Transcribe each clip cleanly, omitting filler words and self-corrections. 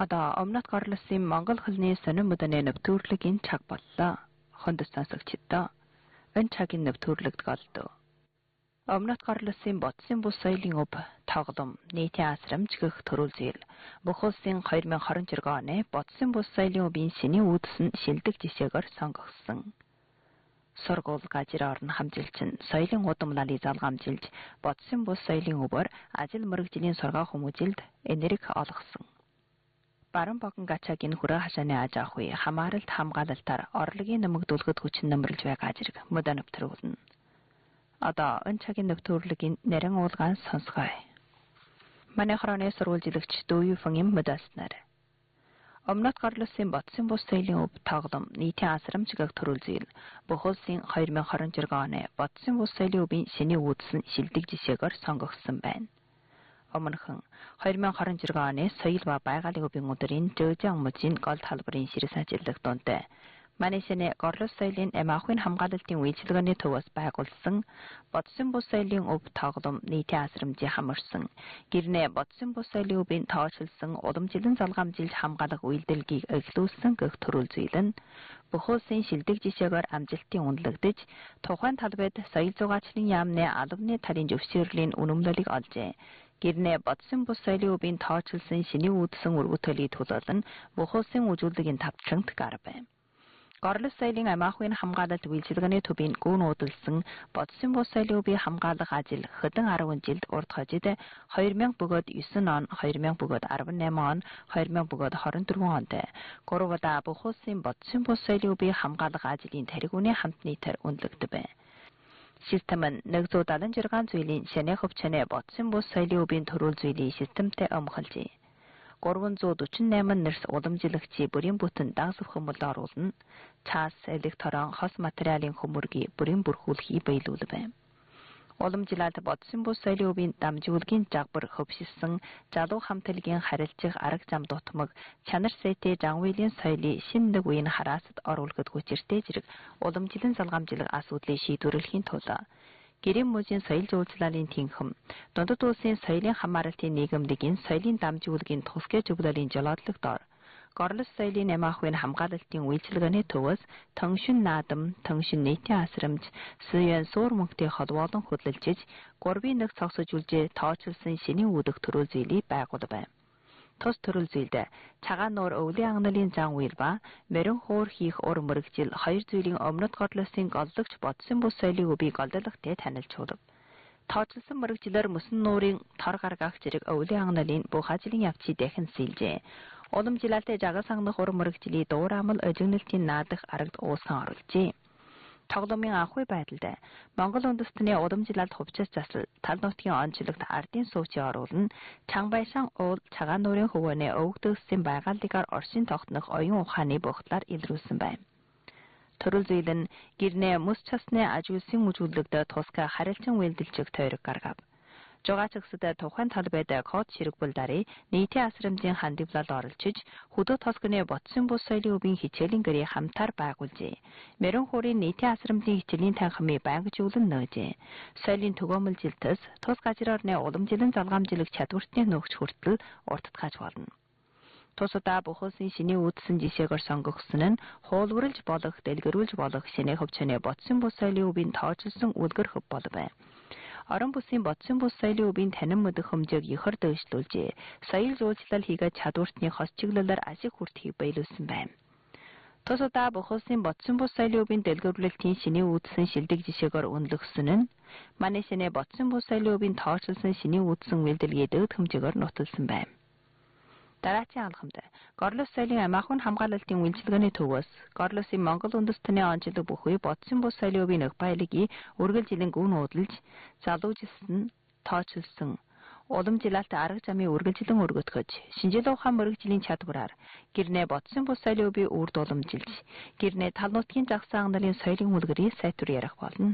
Одоо өмнөд горлосын Монгол хэлний сонин мөдөний нэвтрүүлгийн цаг боллоо. Хонд сонсогчдоо энэ цагийн нэвтрүүлэгт голдов. Өмнөд горлосын ботсын бус соёлын өв тоглом нийтийн асрамж гэх төрүүлзэл бүх улсын 2026 оны ботсын бус соёлын өвийн синий үүдсэн шилдэг жишээгээр сонгогдсон. Сургууль гажир орон хамжилчин соёлын удамлалыг залгамжилж ботсын бус соёлын өвөөр ажил мэргэжлийн сургаа хүмүүжилд энерги олгосон. Баран богон гачаагийн хүрээ хашааны аж ахуй хамааралт хамгаалалтаар орлогын нэмэгдүүлэхэд хүчин нэмэрлж байгаа ажиг мөдө нэвтрүүлнэ. Одоо энэ цагийн нэвтрүүлгийн нэрэн уулгаан сонсгоё. Манай хороны сурвалжилагч Дүүюфэн юм мөдөснөр. Өмнөд горлосын ботсын бус соёлын өв тоглом нийтийн асрамж гэх төрүүлзэл бүх улсын 2026 оны ботсын бус соёлын өвийн синий үүдсэн шилдэг жишээгээр сонгогдсон байна. Өмнөхөн 2026 оны соёл ба байгалийн өвийн өдрийн Жөөжин мужийн гол талбарын ширээс ажиллах дуунтай Манайшны горлос соёлын эмаахын хамгаалалтын үйлчилгээний төвөөс байгуулсан ботсын бус соёлын өв тоглом нийтийн асрамжийн хамарсан гэрнээ ботсын бус соёлын өвийн тооцоолсон уламжлан залгамжилж хамгаалах үйлдэлгийг эхлүүлсэн гэх төрүүлзэл нь бүх улсын шилдэг жишээгээр амжилтын үнэлэгдэж тухайн талбайд соёл зугаачлалын яамны албаны талын зөвшөөрлийн үнэмлэлийг олжээ. Гэрнээ ботсын бус соёлын өвийн тооцоолсон шиний үүдсэн үргүтэлийг төлөөлөн бүх улсын үжүүлгийн тавчрагт гар байв. Горлос соёлын эмаахын хамгаалалт үйлчилгээний төвийн гүн үүдэлсэн ботсын бус соёлын өвийн хамгаалах ажил хэдэн 10 жилд урд хожид 2000 бөгөөд 9 он, 2000 бөгөөд 18 он, 2000 бөгөөд 24 онд 3 удаа бүх улсын ботсын бус соёлын өвийн хамгаалах ажлын тархиуны хамт нийтээр үнэлэгдэв. Систем нь 176 зүйлийн шанэ хөвчнээ ботсын бус соёлын өвийн төрүүлзэлийн системтэй өмхөлжээ. 348 нэрс уламжлагчийн бүрийн бүтэн дагсах хүмүүлд оруулна. Цаас, электрон, хос материалын хөмөргийг бүрийн бүрхүүлэхийг биелүүлв. Уламжлалт ботсын бус соёлын өвийн дамжуулгын жагбар хөвшилсэн залуу хамтлагийн харилцах арга зам дутмаг чанар сэтэй жанвилийн соёлын шинэ нэг үеийн хараасад оруулахад хүчиртэй зэрэг уламжлан залгамжлах асуудлыг шийдвэрлэхийн тулд гэрийн мужийн соёл жуулчлалын тэнхэм дундад улсын соёлын хамааралтын нийгэмлэгийн соёлын дамжуулгын тусгай зөвлөлийн жолоодлогдоор горлос соёлын эмаахын хамгаалалтын үйлчилгээний төвөөс төншин наадам, төншин нийтийн асрамж, суян суур мөнгөтэй холбоолон хөдөлжиж, гурвын нэг цогсож үлжээ тооцоолсон шинийн үүдэх төрүүлзэлийг байгуулв. Тус төрүүлзэлд цагаан нуур өвлийн агналын зан үйл ба мэрэн хуур хийх ур мөрөгжил хоёр зүйлийн өмнөд горлосын голлогч ботсын бус соёлын өвийг голдоологтой танилцуулв. Тооцоолсон мөрөгжилээр мөсөн нуурын тор гаргах зэрэг өвлийн агналын бүх ажлын явцыг дахин сэлжээ. Уламжлалтай жагас ангах ур мөрөгжилийг дуурамал ожигнолтын наадах аргад уусан оруулжээ. Тогломын анхуй байдалд Монгол үндэстний уламжлалт хувьчаас засал тал нутгийн онцлогт ардын сууцыг оруулна. Чанбайшаан уул цагаан нуурын хөвөөнөө өвгдөөссөн байгальдыгаар Орсын тогтнох оюун ухааны бухлаар илрүүлсэн байна. Төрүүлзэл нь гэрнээ мөс часны ажуулсан үжүүлэгдэ тусгай харилцан үйлдэлчиг тойрог гаргав. Жогоочгсод тухайн талбайд код ширэгбэл дарыг нийтийн асрамжийн хандивлал оролцож хөдөө толгоны ботсын бус соёлын өвийн хичээлийн гэрээ хамтаар байгуулжээ. Мэрэн хуурын нийтийн асрамжийн хичээлийн танхимыг байнгажуулан нөөжээ. Соёлын төгөөмөлжилтөс тус гажир орны уламжлан залгамжлах чадвартай нөхч хүртэл уртдгаж болно. Тус удаа бүх улсын шиний үүдсэн жишээгээр сонгогдсон нь хуулбарлж болох, дэлгэрүүлж болох шинэ хөвчнөө ботсын бус соёлын өвийн тооцоолсон үлгэр хөв болов. Орон бүсийн ботсын бус соёлын өвийн танин мэдэх хэмжээг ихэр дэвшлүүлжээ. Соёл жуулчлал хийгээд чадвартны хос чиглэлээр ашиг хүртэхийг биелүүлсэн байна. Тус удаа бүх улсын ботсын бус соёлын өвийн дэлгэрүүлэлтийн шиний үүдсэн шилдэг жишээгээр үнэлэгдсэн нь Манайшны ботсын бус соёлын өвийн тооцоолсон шиний үүдсэн үйлдэлгээ дэд хэмжээгээр нуталсан байна. Дараачийн алхамд горлос соёлын эмаахын хамгаалалтын үйлчилгээний төвөөс горлосын Монгол үндэстний онцлог бүхий ботсын бус соёлын өвийн их баялагийг үргэлжилэн гүн уудалж залуужсэн тооцоолсон уламжлалт арга замын үргэлжилэн өргөтгөж шинжлэх ухаан мөрөгжлийн чадвараар гэрнээ ботсын бус соёлын өвийг үрд уламжилж гэрнээ тал нутгийн загсан агналын соёлын үлгэрийг сайтар ярих болно.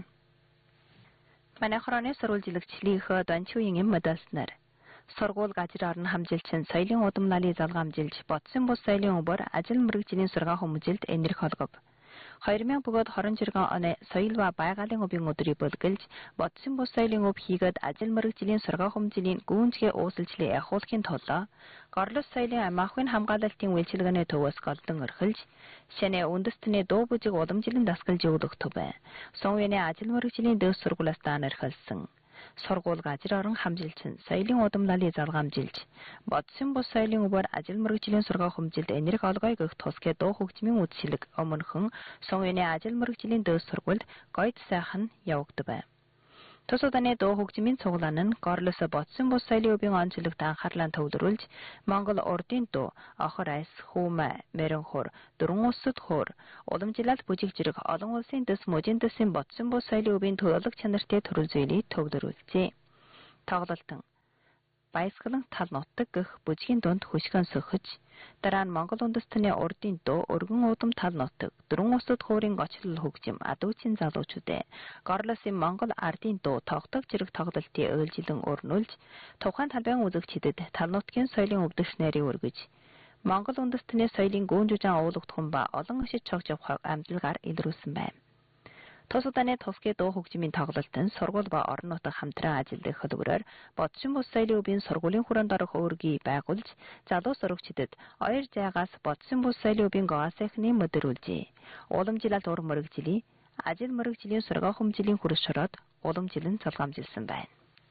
Манай хороны сурвалжилагчлалынхаа Дончуугийн юм мөдөснөр сургууль гажир орон хамжилчин соёлын удамлалыг залгамжилж ботсын бус соёлын өвөр ажил мэргэжлийн сургаа хүмүүжилд энерги олгов. 2000 бөгөөд хорон жиргэн оноо соёлва байгалийн хувийн өдрийг бүлгэлж бодсон бус соёлын өв хийгээд ажил мэргэжлийн сургаа хүмжлийн гүнзгий уусалжлыг ахуулахын тулд горлос соёлын амаахын хамгаалалтын үйлчилгээний төвөөс голдон орхилж шанэ үндэстний дуу бүжиг уламжлан дасгалж өгөх төв. Сонвэний ажил мэргэжлийн дэвс сургуулиас таанархалсан. Сургууль газар орон хамжилчин соёлын удамлалыг залгамжилж бодсон бус соёлын өвөр ажил мэргэжлийн сургаа хүмжилд энерги олгоё гэх тусгай дуу хөгжмийн үдшилэг өмнөхөн Сонвэний ажил мэргэжлийн дэвс сургуульд гойд сайхан явагдав. Тус удааны дуу хөгжмийн цуглаан нь горлос бодсон бус соёлын өвийн онцлогт анхаарлаа төвлөрүүлж Монгол урдын дуу охор айс хүүмэ мэрэн хор дөрвөн усд хор уламжлалт бүжиг зэрэг олон улсын дэс мужийн дэсийн бодсон бус соёлын өвийн төлөвлөх чанартай төрөл зүйлийг төвлөрүүлжээ. Тоглолтон баясгалан тал нутаг гэх бүжгийн дунд хөшгөн сөхөж дараа нь Монгол үндэстний урдын дуу өргөн уудам тал нутаг дөрвөн усд хуурын гочлол хөгжим адуучин залуучуудаа горлосын Монгол ардын дуу тогтог зэрэг тоглолтын ойлжилан өрнүүлж тухайн талбайн үзэгчдэд тал нутгийн соёлын өвдөгч нарыг өргөж Монгол үндэстний соёлын гүн жужаан уулгадхан ба олон ишид чогж явах амжилгаар илрүүлсэн байна. Тус удааны тусгай дуу хөгжмийн тоглолтод сургууль ба орон нутаг хамтран ажиллах хөтөлбөрөөр бодсон бус соёлын өвийн сургуулийн хүрээнд орох өөргийг байгуулж залуу сурагчдад ойр зайгаас бодсон бус соёлын өвийн гоосехны мэдэрүүлжээ. Уламжлалт ур мэргэжлийн ажил мэргэжлийн сургаа хүмжлийн хүрээс шороод уламжлан залгамжилсан байна.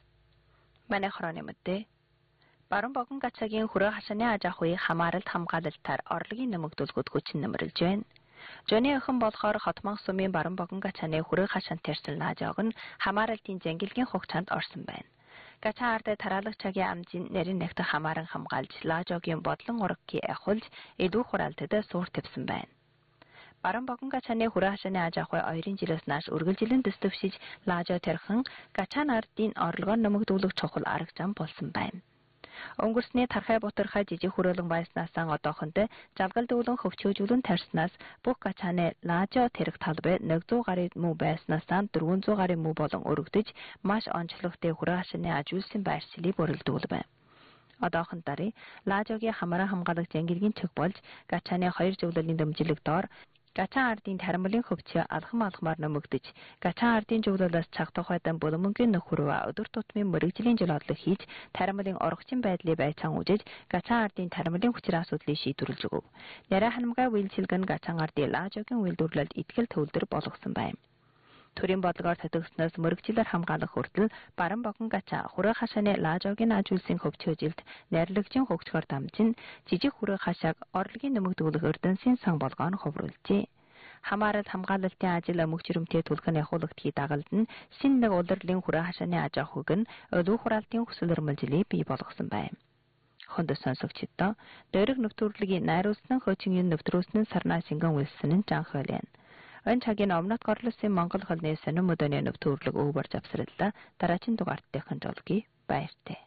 Манай хорооны мэдээ Баруун Богон гачаагийн хүрээ хашааны аж ахуйн хамааралт хамгаалалтаар орлогын нэмэгдүүлэхэд хүчин нэмэрлэж байна. Жоны охин болохоор Хотмонх сумын Баруун Богон гачааны хүрээ хашаанд тэрсэн лаажог нь хамааралтын зангилгийн хугацаанд орсон байна. Гачаан ард тараалагч цагийн амжийн нарийн нэгт хамааран хамгаалж лаажогийн бодлон урагкийг ахуулж илүү хураалтад суур тавьсан байна. Баруун Богон гачааны хүрээ хашааны аж ахуй 2 жилээс нааш үргэлжилэн дэвшиж лаажоо тэрхэн гачаан ардын орлогоо нэмэгдүүлэх чухал арга зам болсон байна. Өнгөрсний тархай бутархай жижиг хүрээлэн байснасаа одоохондоо жалгал дүүлэн хөвчөөжүүлэн тарснаас бүх гачааны лаажоо тэрэг талбай 100 гаруй муу байснасаа 400 гаруй муу болон өргөдөж маш онцлогтой хүрээ хашааны ажуулсан байршлыг бүрэлдүүлв. Одоохон даруй лаажогийн хамааран хамгаалах зангилгийн чиг болж гачааны 2 зөвлөлийн дэмжлэг доор гачаан ардын тарамлын хөвчөө алхамаар нэмэгдэж гачаан ардын зөвлөлөөс цаг тухайдан булмөнгийн нөхөрөө өдөр тутмын мэрэгжлийн жолоодлого хийж тарамлын оргочин байдлыг байцаан үжиж гачаан ардын тарамлын хүчээр асуудлыг шийдвэрлэж өгөв. Нарай ханамгай үйлчилгэн гачаан ардын лаажогийн үйлдвэрлэлд итгэл төвлөр болгосон байна. Төрийн бодлогоор татагдсанаас мэрэгчлэр хамгаалах хүртэл Баруун Богон гачаа хүрээ хашааны лаажогийн ажуулсан хөвчөөжилд найрлагжин хөгжгөр дамжин жижиг хүрээ хашааг орлогын нэмэгдүүлэх эрдэнсийн сан болгоон хувруулжээ. Хамаарал хамгаалалтын ажил мөгчрөмтэй түлхэн явуулагдгийг дагалд нь шинэ нэг улирлын хүрээ хашааны аж ахуйг нь өлөө хураалтын хүсэл эрмэлзлийг бий болгосон байна. Хонд сонсогчдоо дөрөг нэвтрүүлгийн найруулсан хөөчгийн нэвтрүүлсэн сарнаа шингэн үлсэн нь жанхайлан өн цагийн өмнөд горлосын Монгол холны сонин мөдөний нэвтрүүлэг өвөр завсралла дараагийн дугаарттай хандуулгий баяртай.